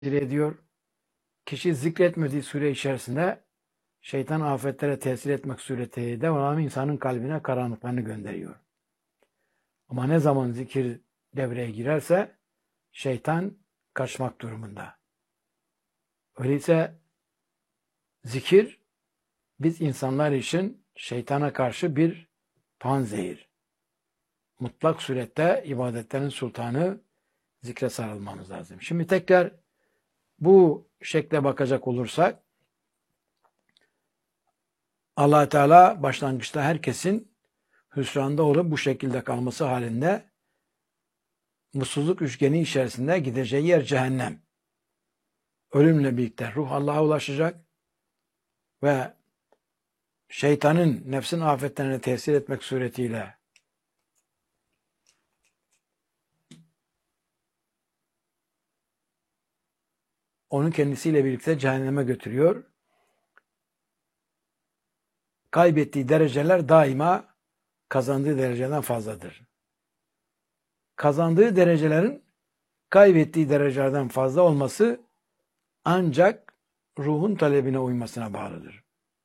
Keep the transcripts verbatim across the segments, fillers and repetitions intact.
ediyor. Kişi zikretmediği süre içerisinde şeytan afetlere tesir etmek suretiyle devamlı insanın kalbine karanlıklarını gönderiyor. Ama ne zaman zikir devreye girerse şeytan kaçmak durumunda. Öyleyse zikir biz insanlar için şeytana karşı bir panzehir. Mutlak surette ibadetlerin sultanı zikre sarılmamız lazım. Şimdi tekrar bu şekle bakacak olursak Allah Teala başlangıçta herkesin hüsranda olup bu şekilde kalması halinde mutsuzluk üçgeni içerisinde gideceği yer cehennem. Ölümle birlikte ruh Allah'a ulaşacak ve şeytanın nefsin afetlerine tesir etmek suretiyle onu kendisiyle birlikte cehenneme götürüyor. Kaybettiği dereceler daima kazandığı dereceden fazladır. Kazandığı derecelerin kaybettiği derecelerden fazla olması ancak ruhun talebine uymasına bağlıdır.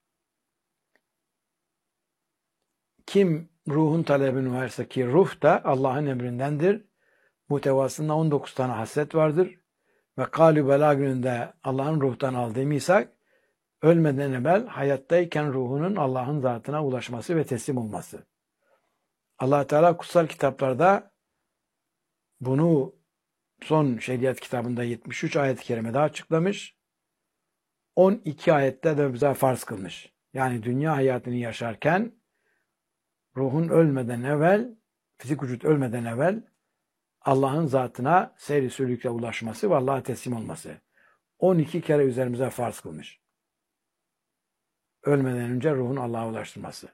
Kim ruhun talebine uyarsa ki ruh da Allah'ın emrindendir. Muhtevasında on dokuz tane haslet vardır. Ve kâlü belâ gününde Allah'ın ruhtan aldığı misak, ölmeden evvel hayattayken ruhunun Allah'ın zatına ulaşması ve teslim olması. Allah Teala kutsal kitaplarda bunu son şeriat kitabında yetmiş üç ayet-i kerimede açıklamış. on iki ayette de bize farz kılmış. Yani dünya hayatını yaşarken ruhun ölmeden evvel, fizik vücut ölmeden evvel Allah'ın zatına seyri sülükle ulaşması ve Allah'a teslim olması. on iki kere üzerimize farz kılmış. Ölmeden önce ruhun Allah'a ulaştırması.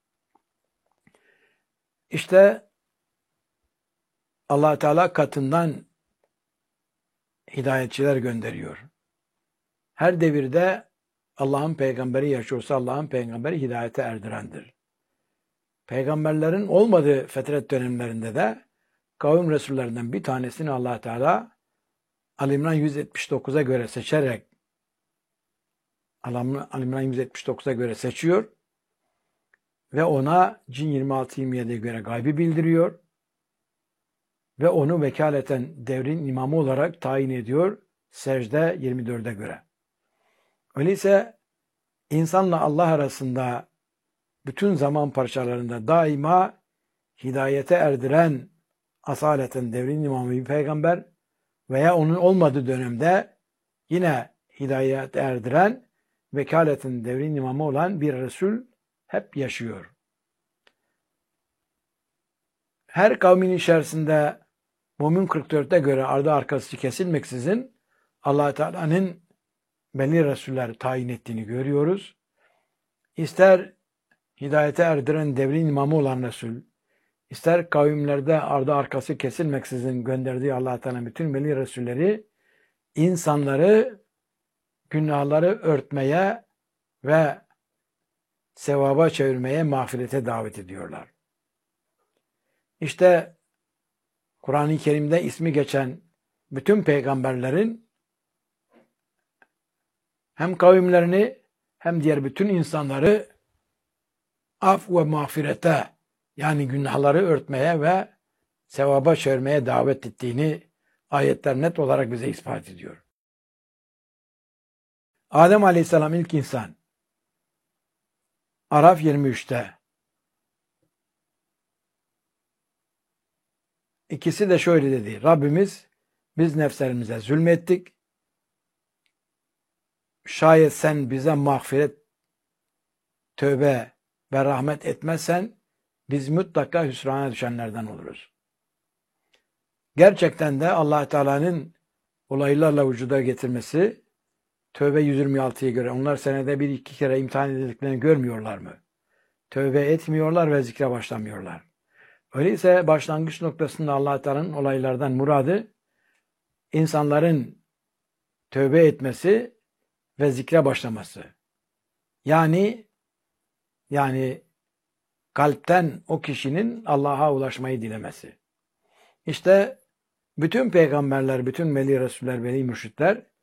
İşte Allah Teala katından hidayetçiler gönderiyor. Her devirde Allah'ın peygamberi yaşıyorsa Allah'ın peygamberi hidayete erdirendir. Peygamberlerin olmadığı fetret dönemlerinde de kavim resullerinden bir tanesini Allah Teala Ali İmran yüz yetmiş dokuza göre seçerek Ali İmran yüz yetmiş dokuza göre seçiyor ve ona Cin yirmi altı yirmi yediye göre gaybı bildiriyor ve onu vekaleten devrin imamı olarak tayin ediyor Secde yirmi dörde göre. Öyleyse insanla Allah arasında bütün zaman parçalarında daima hidayete erdiren asaleten devrin imamı bir peygamber veya onun olmadığı dönemde yine hidayete erdiren vekaletin devrin imamı olan bir Resul hep yaşıyor. Her kavmin içerisinde Mümin kırk dörtte göre ardı arkası kesilmeksizin Allah Teala'nın belli Resuller tayin ettiğini görüyoruz. İster hidayete erdiren devrin imamı olan Resul, ister kavimlerde ardı arkası kesilmeksizin gönderdiği Allah Teala'nın bütün belli Resulleri insanları günahları örtmeye ve sevaba çevirmeye, mağfirete davet ediyorlar. İşte Kur'an-ı Kerim'de ismi geçen bütün peygamberlerin hem kavimlerini hem diğer bütün insanları af ve mağfirete, yani günahları örtmeye ve sevaba çevirmeye davet ettiğini ayetler net olarak bize ispat ediyor. Adem Aleyhisselam ilk insan. Araf yirmi üçte. İkisi de şöyle dedi. Rabbimiz biz nefslerimize zulmettik. Şayet sen bize mağfiret, tövbe ve rahmet etmezsen biz mutlaka hüsrana düşenlerden oluruz. Gerçekten de Allah Teala'nın olaylarla vücuda getirmesi Tövbe yüz yirmi altıya göre onlar senede bir iki kere imtihan edildiklerini görmüyorlar mı? Tövbe etmiyorlar ve zikre başlamıyorlar. Öyleyse başlangıç noktasında Allah Teala'nın olaylardan muradı insanların tövbe etmesi ve zikre başlaması. Yani yani kalpten o kişinin Allah'a ulaşmayı dilemesi. İşte Bütün peygamberler, bütün veli resuller, veli mürşitler